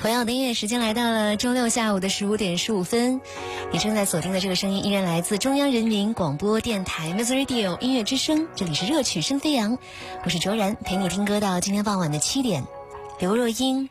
同样的音乐时间来到了周六下午的15点15分，你正在锁定的这个声音依然来自中央人民广播电台 Music Radio 音乐之声，这里是热曲声飞扬，我是卓然，陪你听歌到今天傍晚的7点。刘若英